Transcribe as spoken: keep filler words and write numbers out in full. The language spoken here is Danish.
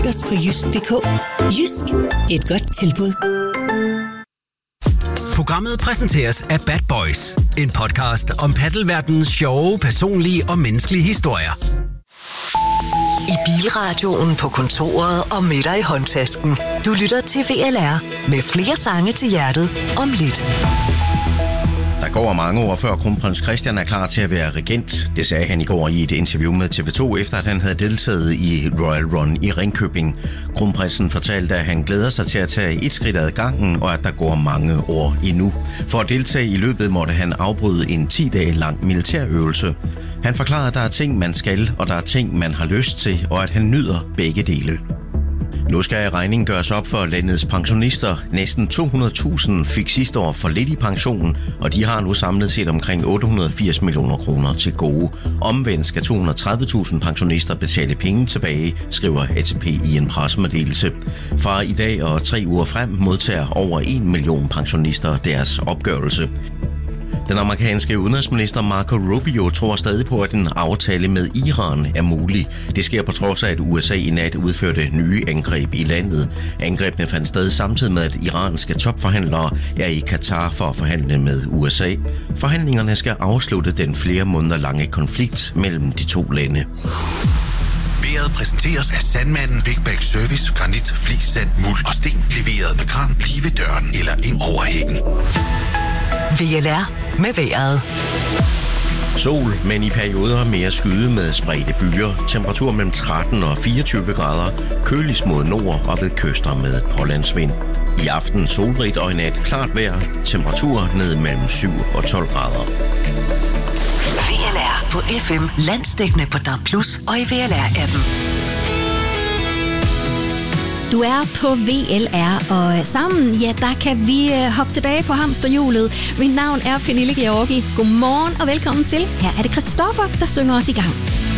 os på jysk punktum d k. Jysk. Et godt tilbud. Programmet præsenteres af Bad Boys. En podcast om paddelverdenens sjove, personlige og menneskelige historier. I bilradioen, på kontoret og med dig i håndtasken. Du lytter til V L R med flere sange til hjertet om lidt. Der går mange år før kronprins Christian er klar til at være regent. Det sagde han i går i et interview med T V to, efter at han havde deltaget i Royal Run i Ringkøbing. Kronprinsen fortalte, at han glæder sig til at tage et skridt ad gangen, og at der går mange år endnu. For at deltage i løbet måtte han afbryde en ti dage lang militærøvelse. Han forklarede, at der er ting, man skal, og der er ting, man har lyst til, og at han nyder begge dele. Nu skal regningen gøres op for landets pensionister. Næsten to hundrede tusind fik sidste år for lidt i pension, og de har nu samlet set omkring otte hundrede og firs millioner kroner til gode. Omvendt skal to hundrede og tredive tusind pensionister betale penge tilbage, skriver A T P i en pressemeddelelse. Fra i dag og tre uger frem modtager over en million pensionister deres opgørelse. Den amerikanske udenrigsminister Marco Rubio tror stadig på, at en aftale med Iran er mulig. Det sker på trods af, at U S A i nat udførte nye angreb i landet. Angrebene fandt sted samtidig med, at iranske topforhandlere er i Katar for at forhandle med U S A. Forhandlingerne skal afslutte den flere måneder lange konflikt mellem de to lande. Vejret præsenteres af Sandmanden Big Bag Service, granit, flis, sand, muld og sten, leveret med kran lige ved døren eller ind over hækken. V L R med vejret. Sol, men i perioder mere skyde med spredte byer. Temperatur mellem tretten og fireogtyve grader. Køligst mod nord og ved kyster med pålandsvind. I aften solrigt og i nat klart vejr. Temperatur ned mellem syv og tolv grader. V L R på F M, landsdækkende på D A B plus, og i V L R-appen. Du er på V L R, og sammen, ja, der kan vi hoppe tilbage på hamsterhjulet. Mit navn er Pernille Georgi. Godmorgen og velkommen til. Her er det Christoffer, der synger os i gang.